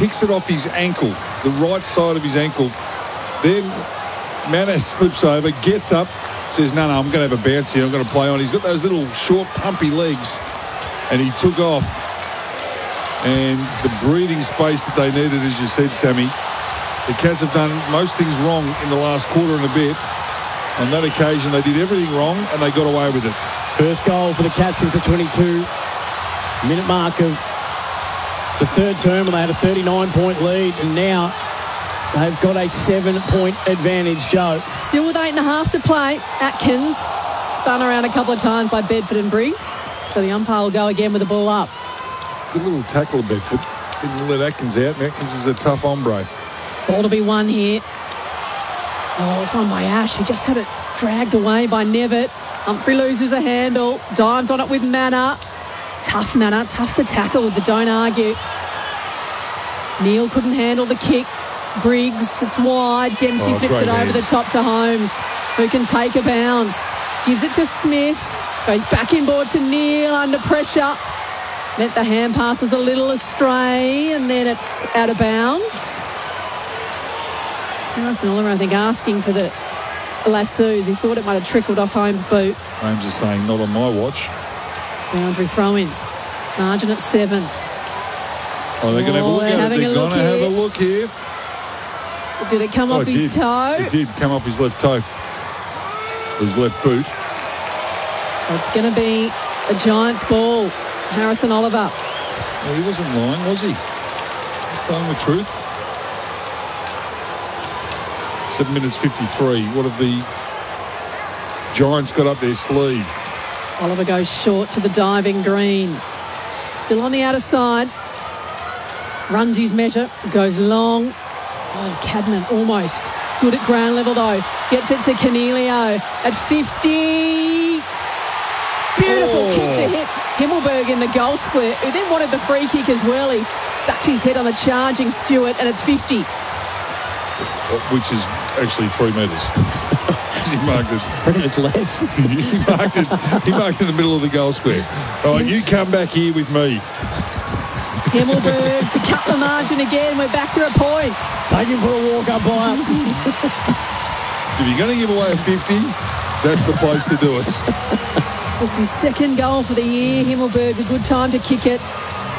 picks it off his ankle, the right side of his ankle. Then Mana slips over, gets up, says, no, I'm going to have a bounce here. I'm going to play on. He's got those little short, pumpy legs, and he took off. And the breathing space that they needed, as you said, Sammy, the Cats have done most things wrong in the last quarter and a bit. On that occasion, they did everything wrong, and they got away with it. First goal for the Cats since the 22-minute mark of the third term, and they had a 39-point lead, and now they've got a 7-point advantage, Joe. Still with 8.5 to play. Atkins spun around a couple of times by Bedford and Briggs, so the umpire will go again with the ball up. Good little tackle of Bedford. Didn't let Atkins out, and Atkins is a tough hombre. Ball to be won here. Oh, it's won by Ash. He just had it dragged away by Nevitt. Humphrey loses a handle. Dimes on it with Mana. Tough Mana, tough to tackle with the don't argue. Neil couldn't handle the kick. Briggs, it's wide. Dempsey flips it over the top to Holmes, who can take a bounce. Gives it to Smith. Goes back inboard to Neil under pressure. Meant the hand pass was a little astray, and then it's out of bounds. Harrison Oliver, I think, asking for the lassos. He thought it might have trickled off Holmes' boot. Holmes is saying, not on my watch. Boundary throw-in. Margin at 7. Oh, they're going to have a look at it. They're going to have a look here. Did it come off his toe? It did come off his left toe. His left boot. So it's going to be a Giants ball. Harrison Oliver. Well, he wasn't lying, was he? He's telling the truth. 7 minutes 53. What have the Giants got up their sleeve? Oliver goes short to the diving green. Still on the outer side. Runs his measure. Goes long. Oh, Cadman almost. Good at ground level though. Gets it to Cornelio at 50. Beautiful kick to hit Himmelberg in the goal square, who then wanted the free kick as well. He ducked his head on the charging Stewart, and it's 50. Which is actually 3 metres. He marked it. I reckon it's less. He marked in the middle of the goal square. All right, you come back here with me. Himmelberg to cut the margin again. We're back to a point. Take him for a walk up by. If you're going to give away a 50, that's the place to do it. Just his second goal for the year. Himmelberg, a good time to kick it.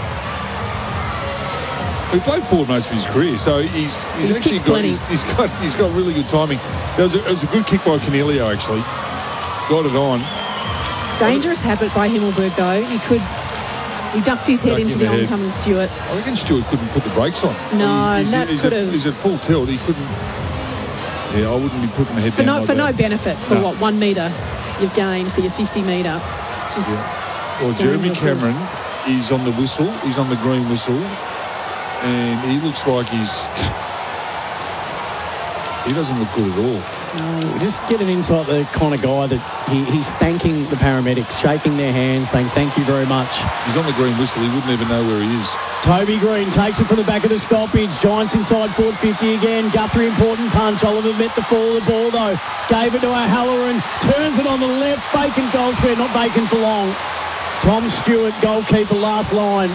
He played forward most of his career, so he's actually he's got really good timing. It was a good kick by Cornelio, actually. Got it on. Dangerous habit by Himmelberg, though. He ducked his head into the oncoming Stewart. I reckon Stewart couldn't put the brakes on. No, he's at full tilt. He couldn't. Yeah, I wouldn't be putting the head down. For no benefit. For what, 1 metre you've gained for your 50 metre. It's just. Yeah. Well, Jeremy Cameron is on the whistle. He's on the green whistle. And he looks like he doesn't look good at all. We just get an insight, the kind of guy that he's thanking the paramedics, shaking their hands, saying thank you very much. He's on the green whistle. He wouldn't even know where he is. Toby Green takes it from the back of the stoppage. Giants inside forward 50 again. Guthrie, important punch. Oliver met the fall of the ball though. Gave it to O'Halloran. Turns it on the left. Vacant goal square. Not vacant for long. Tom Stewart, goalkeeper, last line.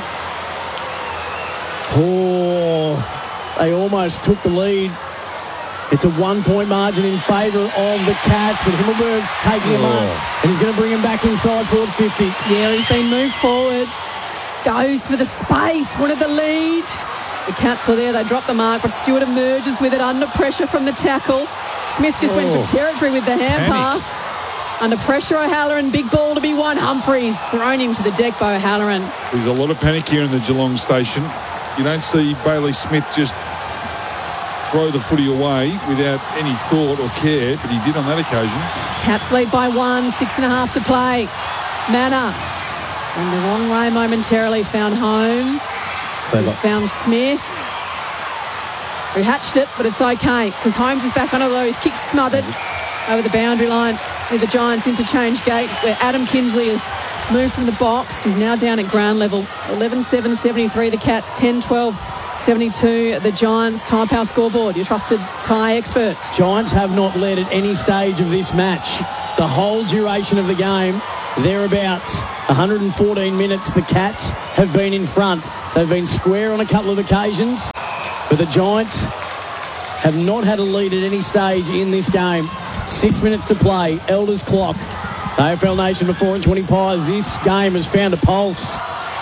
Oh, they almost took the lead. It's a 1-point margin in favour of the Cats, but Himmelberg's taking him up, and he's going to bring him back inside forward 50. Yeah, he's been moved forward. Goes for the space, wanted the lead. The Cats were there, they dropped the mark, but Stewart emerges with it under pressure from the tackle. Smith just went for territory with the hand pass. Under pressure, O'Halloran, big ball to be won. Humphreys thrown into the deck by O'Halloran. There's a lot of panic here in the Geelong station. You don't see Bailey Smith just throw the footy away without any thought or care, but he did on that occasion. Cats lead by 1, 6.5 to play. Mana in the wrong way momentarily, found Holmes. Clever. Found Smith. Who hatched it, but it's okay because Holmes is back on, although his kick smothered over the boundary line with the Giants interchange gate where Adam Kinsley has moved from the box. He's now down at ground level. 11-7-73 the Cats, 10-12-72 the Giants. Tyre Power scoreboard, your trusted tyre experts. Giants have not led at any stage of this match. The whole duration of the game, thereabouts. 114 minutes the Cats have been in front. They've been square on a couple of occasions. But the Giants have not had a lead at any stage in this game. 6 minutes to play. Elders clock. AFL Nation for 4 and 20 Pies. This game has found a pulse.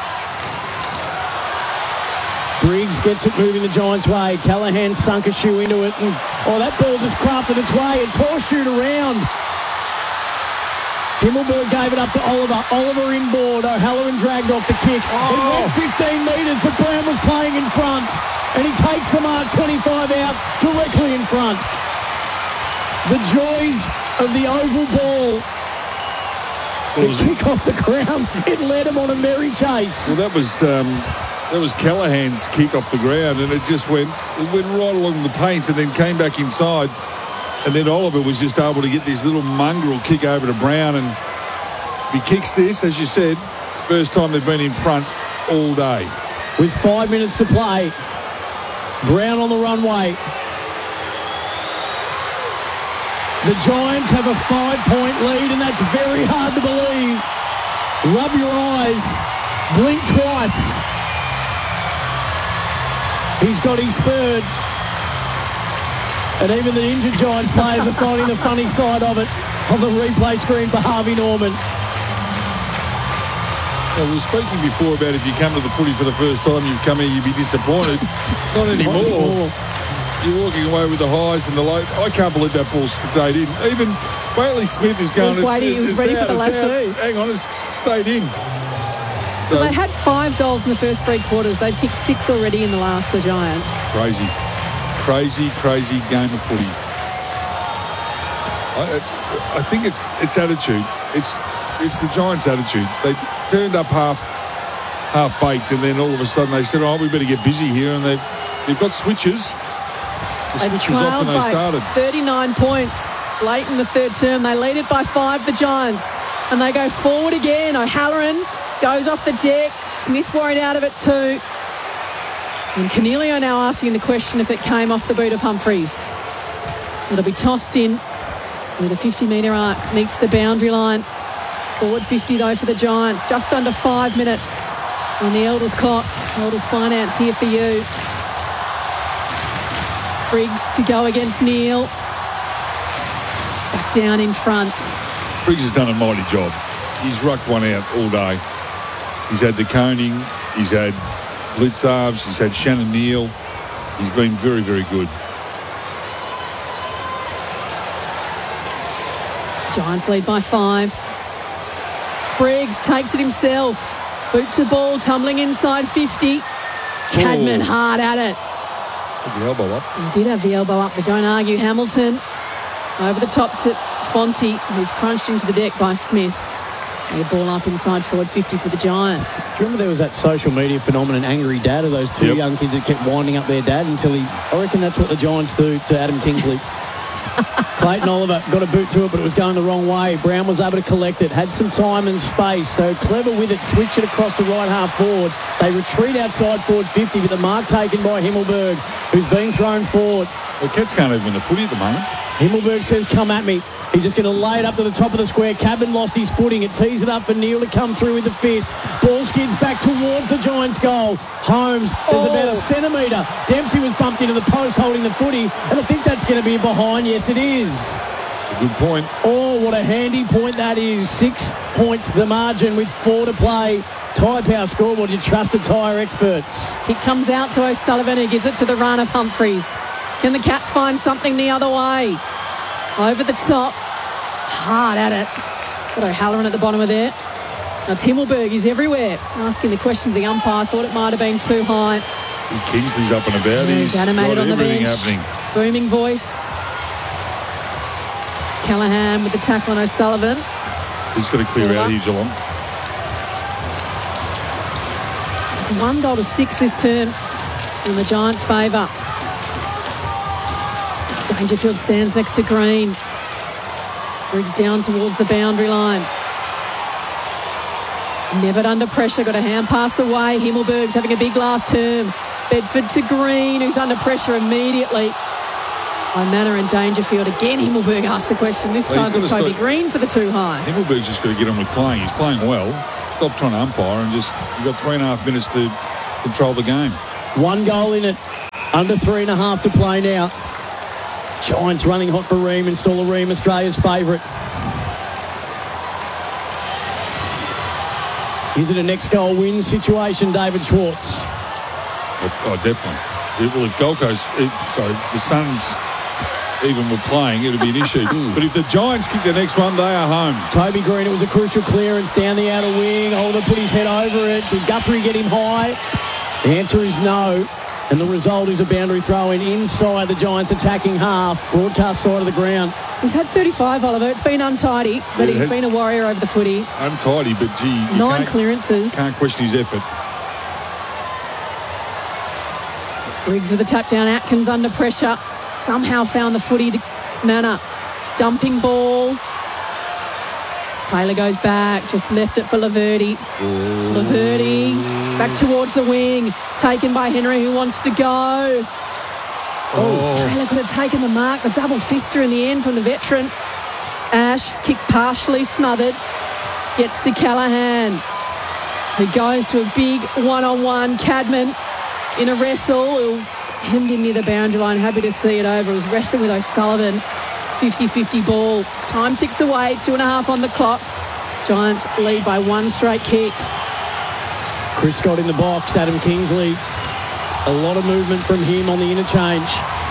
Briggs gets it moving the Giants' way. Callahan sunk a shoe into it. And, that ball just crafted its way. It's horseshoed around. Himmelberg gave it up to Oliver. Oliver inboard. O'Halloran dragged off the kick. It went 15 metres, but Brown was playing in front. And he takes the mark 25 out, directly in front. The joys of the oval ball. The kick off the ground. It led him on a merry chase. Well, that was Callahan's kick off the ground, and it went right along the paint and then came back inside. And then Oliver was just able to get this little mongrel kick over to Brown, and he kicks this, as you said, first time they've been in front all day. With 5 minutes to play, Brown on the runway. The Giants have a 5-point lead, and that's very hard to believe. Rub your eyes. Blink twice. He's got his third. And even the injured Giants players are finding the funny side of it on the replay screen for Harvey Norman. Well, we were speaking before about if you come to the footy for the first time, you've come here, you'd be disappointed. Not anymore. You're walking away with the highs and the lows. I can't believe that ball stayed in. Even Bailey Smith is going. He was ready for the lasso. Hang on, it's stayed in. So they had 5 goals in the first 3 quarters. They've kicked 6 already in the last, the Giants. Crazy game of footy. I think it's attitude. It's the Giants' attitude. They turned up half baked, and then all of a sudden they said, we better get busy here, and they've got switches. They trailed by 39 points late in the third term. They lead it by 5, the Giants, and they go forward again. O'Halloran goes off the deck. Smith worried out of it too. And Cornelio now asking the question if it came off the boot of Humphreys. It'll be tossed in with a 50-metre arc. Meets the boundary line. Forward 50 though for the Giants. Just under 5 minutes on the Elders clock. Elders Finance here for you. Briggs to go against Neil. Back down in front. Briggs has done a mighty job. He's rucked one out all day. He's had De Koning. He's had Blitzarves. He's had Shannon Neal. He's been very, very good. Giants lead by 5. Briggs takes it himself. Boot to ball, tumbling inside 50. Cadman hard at it. Had the elbow up. He did have the elbow up. They don't argue. Hamilton over the top to Fonte, who's crunched into the deck by Smith. A ball up inside forward 50 for the Giants. Do you remember there was that social media phenomenon, angry dad, of those 2 young kids that kept winding up their dad until I reckon that's what the Giants do to Adam Kingsley. Clayton Oliver got a boot to it, but it was going the wrong way. Brown was able to collect it, had some time and space, so clever with it, switch it across the right half forward. They retreat outside forward 50 with the mark taken by Himmelberg, who's being thrown forward. Well, Cats can't even win the footy at the moment. Himmelberg says, come at me. He's just going to lay it up to the top of the square. Cabin lost his footing. It tees it up for Neil to come through with the fist. Ball skids back towards the Giants' goal. Holmes, there's about a centimetre. Dempsey was bumped into the post holding the footy, and I think that's going to be behind. Yes, it is. It's a good point. Oh, what a handy point that is. 6 points the margin with 4 to play. Tyre Power scoreboard, your trusted tyre experts. Kick comes out to O'Sullivan, who gives it to the run of Humphreys. Can the Cats find something the other way? Over the top. Hard at it. Got O'Halloran at the bottom of there. Now Himmelberg, he's everywhere. Asking the question to the umpire. Thought it might have been too high. Kingsley's up and about. He's animated on the bench. Happening. Booming voice. Callahan with the tackle on O'Sullivan. He's got to clear out here, Geelong. It's 1 goal to 6 this term in the Giants' favour. Dangerfield stands next to Green. Briggs down towards the boundary line. Nevitt under pressure, got a hand pass away. Himmelberg's having a big last term. Bedford to Green, who's under pressure immediately by Manor and Dangerfield. Again, Himmelberg asked the question, this time for Toby Green for the too high. Himmelberg's just got to get on with playing. He's playing well. Stop trying to umpire and just, you've got 3.5 minutes to control the game. 1 goal in it. Under 3.5 to play now. Giants running hot for Ream, and still Ream, Australia's favourite. Is it a next goal win situation, David Schwartz? Oh, definitely. Well, if Gold Coast, the Suns even were playing, it would be an issue. But if the Giants kick the next one, they are home. Toby Green, it was a crucial clearance down the outer wing. Oliver put his head over it. Did Guthrie get him high? The answer is no. And the result is a boundary throw-in inside the Giants' attacking half, broadcast side of the ground. He's had 35, Oliver. It's been untidy, but he's been a warrior over the footy. Untidy, but gee, you 9 clearances. Can't question his effort. Briggs with a tap down. Atkins under pressure. Somehow found the footy to Manor. Dumping ball. Taylor goes back. Just left it for Laverty. Laverty back towards the wing. Taken by Henry, who wants to go. Taylor could have taken the mark. The double fister in the end from the veteran. Ash, kick partially smothered. Gets to Callaghan, who goes to a big one-on-one. Cadman in a wrestle. Hemmed in near the boundary line. Happy to see it over. Was wrestling with O'Sullivan. 50-50 ball. Time ticks away. 2.5 on the clock. Giants lead by 1 straight kick. Chris Scott in the box. Adam Kingsley. A lot of movement from him on the interchange.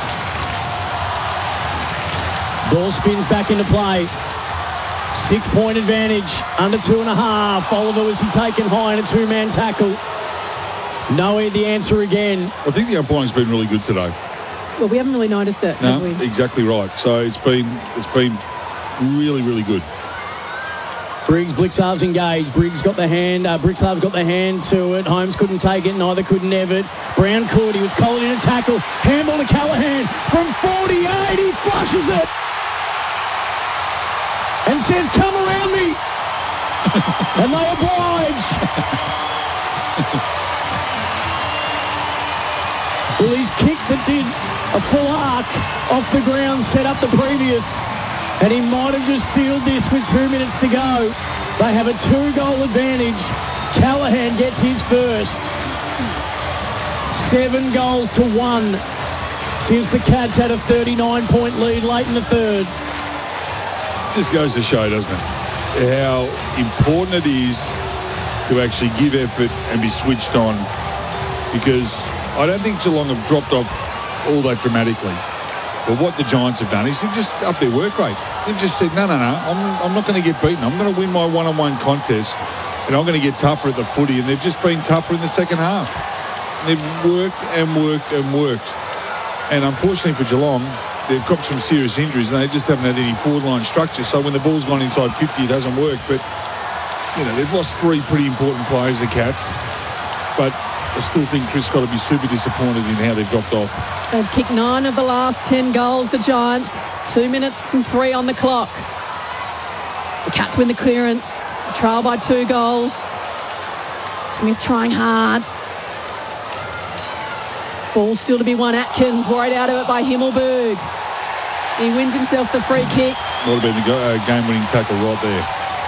Ball spins back into play. 6-point advantage. Under 2.5. Oliver, was he taken high in a 2-man tackle? No, the answer again. I think the umpiring's been really good today. Well, we haven't really noticed it, have we? Exactly right. So it's been really, really good. Briggs, Blixarves engaged. Briggs got the hand. Blixarves got the hand to it. Holmes couldn't take it. Neither could Nevitt. Brown could. He was collared in a tackle. Handball to Callaghan from 48. He flushes it and says, "Come around me." And they oblige. Well, his kick that did a full arc off the ground set up the previous, and he might have just sealed this with 2 minutes to go. They have a 2-goal advantage. Callaghan gets his first. 7 goals to 1 since the Cats had a 39-point lead late in the third. Just goes to show, doesn't it, how important it is to actually give effort and be switched on, because I don't think Geelong have dropped off all that dramatically. But what the Giants have done is they've just upped their work rate. They've just said, no, I'm not going to get beaten. I'm going to win my one-on-one contest, and I'm going to get tougher at the footy. And they've just been tougher in the second half. They've worked and worked and worked. And unfortunately for Geelong, they've got some serious injuries, and they just haven't had any forward-line structure. So when the ball's gone inside 50, it doesn't work. But, they've lost 3 pretty important players, the Cats. But I still think Chris Scott will be super disappointed in how they've dropped off. They've kicked 9 of the last 10 goals, the Giants. 2 minutes and 3 on the clock. The Cats win the clearance. Trail by 2 goals. Smith trying hard. Ball still to be won. Atkins worried out of it by Himmelberg. He wins himself the free kick. Would have been the game-winning tackle right there.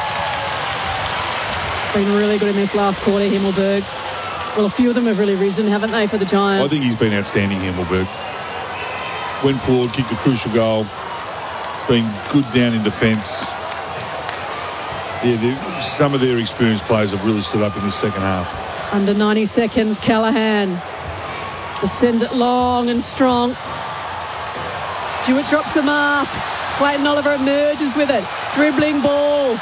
Been really good in this last quarter, Himmelberg. Well, a few of them have really risen, haven't they, for the Giants? I think he's been outstanding, Himmelberg. Went forward, kicked a crucial goal. Been good down in defence. Yeah, some of their experienced players have really stood up in this second half. Under 90 seconds, Callaghan just sends it long and strong. Stewart drops the mark. Clayton Oliver emerges with it. Dribbling ball.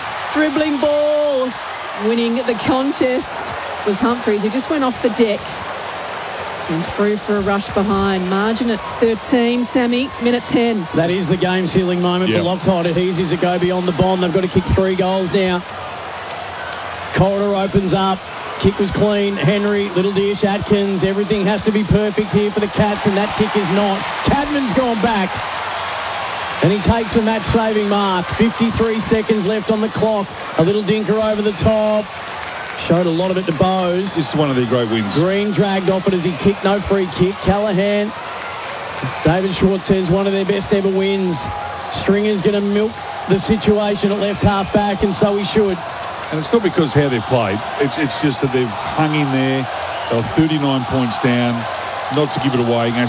Winning the contest was Humphreys, who just went off the deck and through for a rush behind. Margin at 13, Sammy, minute 10. That is the game-sealing moment for Loctite Adhesives to go beyond the bond. They've got to kick 3 goals now. Corridor opens up. Kick was clean. Henry, Little Dish, Atkins. Everything has to be perfect here for the Cats, and that kick is not. Cadman's gone back, and he takes a match-saving mark. 53 seconds left on the clock. A little dinker over the top. Showed a lot of it to Bowes. This is one of their great wins. Green dragged off it as he kicked. No free kick. Callaghan. David Schwartz says one of their best ever wins. Stringer's going to milk the situation at left half back, and so he should. And it's not because how they've played. It's just that they've hung in there. They were 39 points down. Not to give it away against